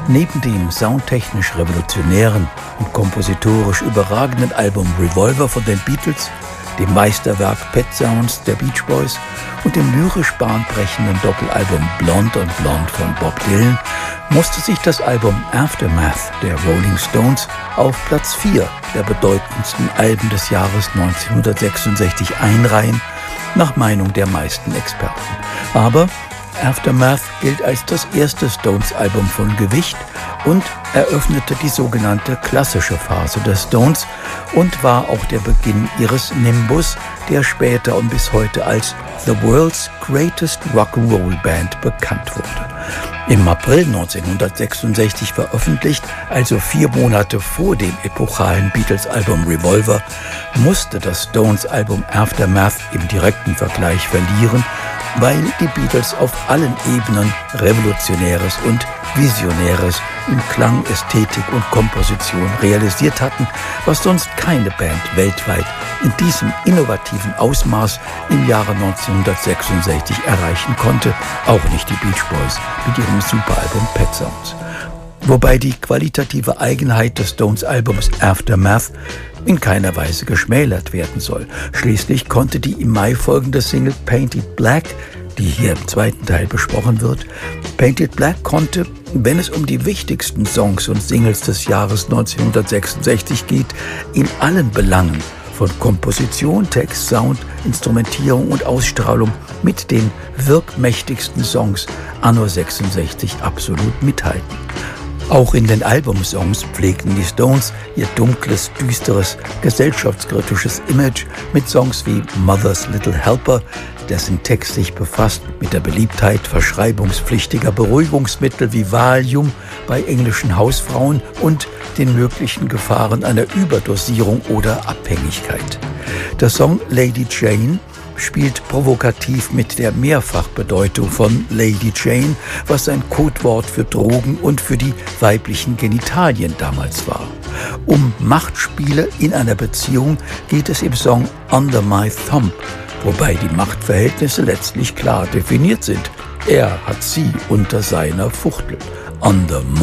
Neben dem soundtechnisch revolutionären und kompositorisch überragenden Album Revolver von den Beatles, dem Meisterwerk Pet Sounds der Beach Boys und dem lyrisch bahnbrechenden Doppelalbum Blonde on Blonde von Bob Dylan musste sich das Album Aftermath der Rolling Stones auf Platz 4 der bedeutendsten Alben des Jahres 1966 einreihen, nach Meinung der meisten Experten. Aber Aftermath gilt als das erste Stones-Album von Gewicht und eröffnete die sogenannte klassische Phase der Stones und war auch der Beginn ihres Nimbus, der später und bis heute als The World's Greatest Rock'n'Roll Band bekannt wurde. Im April 1966 veröffentlicht, also 4 Monate vor dem epochalen Beatles-Album Revolver, musste das Stones-Album Aftermath im direkten Vergleich verlieren, weil die Beatles auf allen Ebenen Revolutionäres und Visionäres in Klang, Ästhetik und Komposition realisiert hatten, was sonst keine Band weltweit in diesem innovativen Ausmaß im Jahre 1966 erreichen konnte, auch nicht die Beach Boys mit ihrem Superalbum Pet Sounds. Wobei die qualitative Eigenheit des Stones-Albums Aftermath in keiner Weise geschmälert werden soll. Schließlich konnte die im Mai folgende Single Painted Black, die hier im zweiten Teil besprochen wird, Painted Black konnte, wenn es um die wichtigsten Songs und Singles des Jahres 1966 geht, in allen Belangen von Komposition, Text, Sound, Instrumentierung und Ausstrahlung mit den wirkmächtigsten Songs anno 66 absolut mithalten. Auch in den Albumsongs pflegten die Stones ihr dunkles, düsteres, gesellschaftskritisches Image mit Songs wie Mother's Little Helper, dessen Text sich befasst mit der Beliebtheit verschreibungspflichtiger Beruhigungsmittel wie Valium bei englischen Hausfrauen und den möglichen Gefahren einer Überdosierung oder Abhängigkeit. Der Song Lady Jane spielt provokativ mit der Mehrfachbedeutung von Lady Jane, was ein Codewort für Drogen und für die weiblichen Genitalien damals war. Um Machtspiele in einer Beziehung geht es im Song Under My Thumb, wobei die Machtverhältnisse letztlich klar definiert sind. Er hat sie unter seiner Fuchtel. Under